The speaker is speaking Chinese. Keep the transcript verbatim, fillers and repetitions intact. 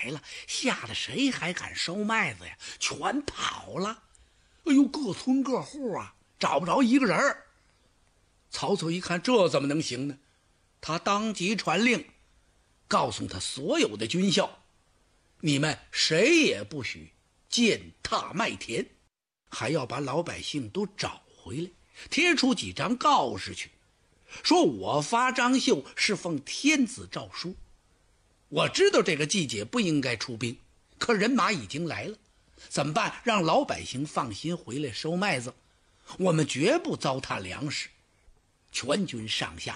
了，吓得谁还敢收麦子呀？全跑了。哎呦，各村各户啊，找不着一个人儿。曹操一看，这怎么能行呢？他当即传令，告诉他所有的军校，你们谁也不许践踏麦田，还要把老百姓都找回来，贴出几张告示去，说我发张绣是奉天子诏书。我知道这个季节不应该出兵，可人马已经来了，怎么办？让老百姓放心回来收麦子，我们绝不糟蹋粮食。全军上下